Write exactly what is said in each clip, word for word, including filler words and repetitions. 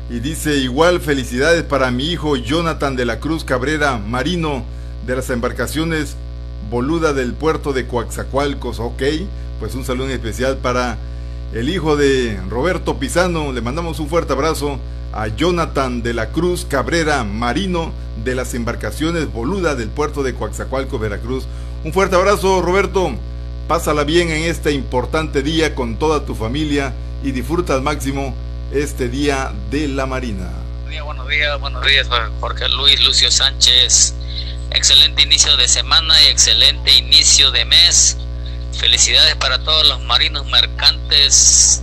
Y dice igual felicidades para mi hijo Jonathan de la Cruz Cabrera, marino de las embarcaciones Boluda del puerto de Coatzacoalcos. Ok, pues un saludo especial para el hijo de Roberto Pisano. Le mandamos un fuerte abrazo a Jonathan de la Cruz Cabrera, marino de las embarcaciones Boluda del puerto de Coatzacoalcos, Veracruz. Un fuerte abrazo, Roberto. Pásala bien en este importante día con toda tu familia y disfruta al máximo este día de la Marina. Buenos días, buenos días, buenos días, Jorge Luis Lucio Sánchez. Excelente inicio de semana y excelente inicio de mes. Felicidades para todos los marinos mercantes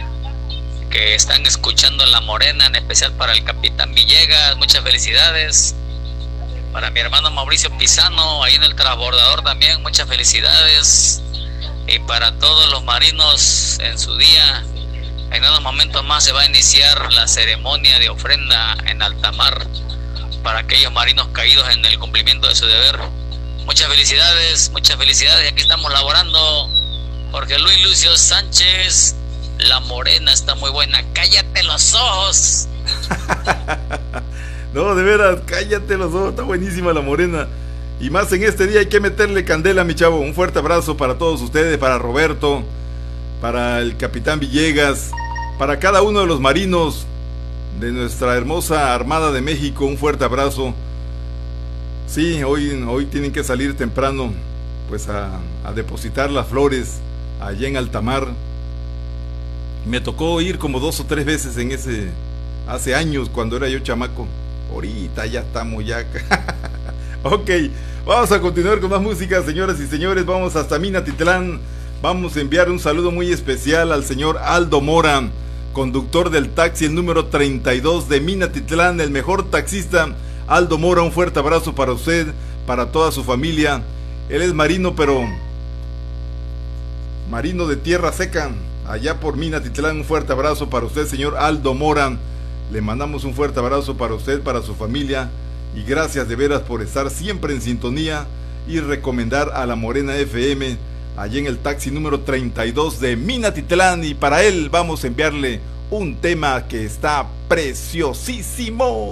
que están escuchando La Morena, en especial para el capitán Villegas. Muchas felicidades. Para mi hermano Mauricio Pisano, ahí en el transbordador también, muchas felicidades. Y para todos los marinos en su día. En unos momentos más se va a iniciar la ceremonia de ofrenda en alta mar para aquellos marinos caídos en el cumplimiento de su deber. Muchas felicidades, muchas felicidades. Aquí estamos laborando. Jorge Luis Lucio Sánchez, La Morena está muy buena. ¡Cállate los ojos! No, de veras, cállate los ojos. Está buenísima La Morena. Y más en este día hay que meterle candela, mi chavo. Un fuerte abrazo para todos ustedes, para Roberto, para el capitán Villegas, para cada uno de los marinos de nuestra hermosa Armada de México. Un fuerte abrazo. Sí, hoy, hoy tienen que salir temprano pues a, a depositar las flores allá en alta mar. Me tocó ir como dos o tres veces en ese, hace años cuando era yo chamaco. Ahorita ya estamos ya. Ok, vamos a continuar con más música, señoras y señores. Vamos hasta Minatitlán. Vamos a enviar un saludo muy especial al señor Aldo Mora, conductor del taxi el número treinta y dos de Minatitlán, el mejor taxista. Aldo Mora, un fuerte abrazo para usted, para toda su familia. Él es marino, pero marino de tierra seca, allá por Minatitlán. Un fuerte abrazo para usted, señor Aldo Mora. Le mandamos un fuerte abrazo para usted, para su familia. Y gracias de veras por estar siempre en sintonía y recomendar a La Morena F M allí en el taxi número treinta y dos de Minatitlán. Y para él vamos a enviarle un tema que está preciosísimo.